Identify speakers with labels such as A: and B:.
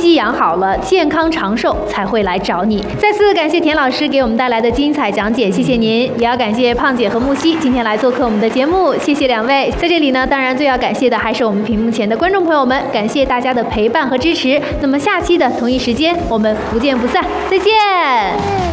A: 息养好了，健康长寿才会来找你。再次感谢田老师给我们带来的精彩讲解，谢谢您。也要感谢胖姐和木西今天来做客我们的节目，谢谢两位。在这里呢，当然最要感谢的还是我们屏幕前的观众朋友们，感谢大家的陪伴和支持。那么下期的同一时间，我们不见不散，再见。